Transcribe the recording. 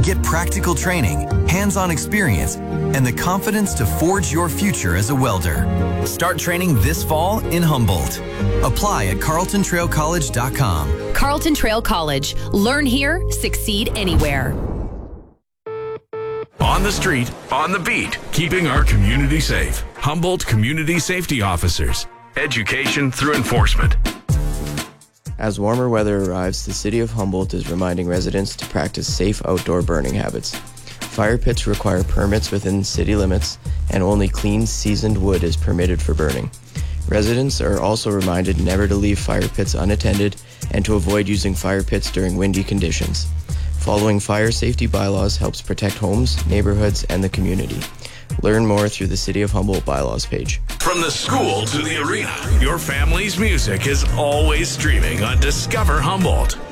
Get practical training, hands-on experience, and the confidence to forge your future as a welder. Start training this fall in Humboldt. Apply at carltontrailcollege.com. Carlton Trail College. Learn here, succeed anywhere. On the street, on the beat, keeping our community safe. Humboldt Community Safety Officers. Education through enforcement. As warmer weather arrives, the city of Humboldt is reminding residents to practice safe outdoor burning habits. Fire pits require permits within city limits, and only clean, seasoned wood is permitted for burning. Residents are also reminded never to leave fire pits unattended and to avoid using fire pits during windy conditions. Following fire safety bylaws helps protect homes, neighborhoods, and the community. Learn more through the City of Humboldt bylaws page. From the school to the arena, your family's music is always streaming on Discover Humboldt.